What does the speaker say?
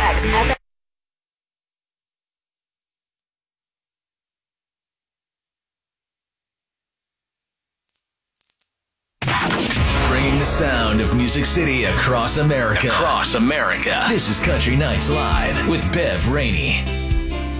X FM. Bringing the sound of Music City across America. This is Country Nights Live with Bev Rainey.